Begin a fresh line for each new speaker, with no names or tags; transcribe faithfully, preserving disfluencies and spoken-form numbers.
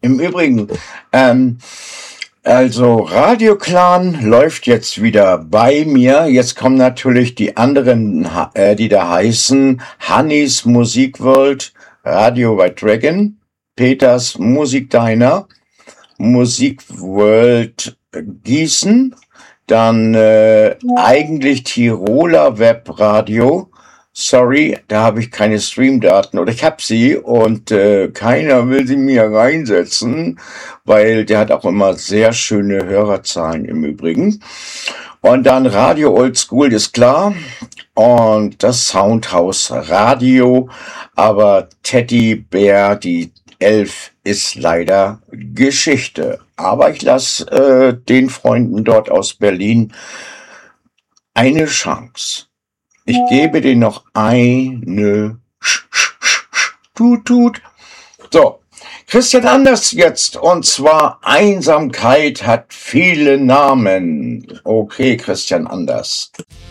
Im Übrigen, ähm, also Radio Clan läuft jetzt wieder bei mir. Jetzt kommen natürlich die anderen, äh, die da heißen Hannis Musikworld, Radio White Dragon, Peters Musikdiner, Musikworld Gießen, dann äh, eigentlich Tiroler Webradio. Sorry, da habe ich keine Streamdaten oder ich habe sie und äh, keiner will sie mir reinsetzen, weil der hat auch immer sehr schöne Hörerzahlen im Übrigen. Und dann Radio Old School ist klar und das Soundhouse Radio, aber Teddy Bär, die Elf, ist leider Geschichte. Aber ich lasse äh, den Freunden dort aus Berlin eine Chance. Ich gebe denen noch eine Sch -Sch -Sch -Sch Tut Tut. So, Christian Anders jetzt, und zwar Einsamkeit hat viele Namen. Okay, Christian Anders.